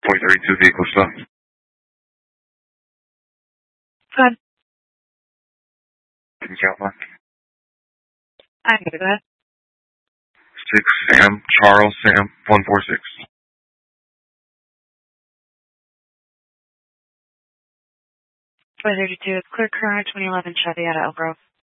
2032 vehicle stop. Good. Can you count that? I'm good. Go ahead. 6 Sam, Charles Sam, 146. 2032, it's clear current, 2011 Chevy out of Elk Grove.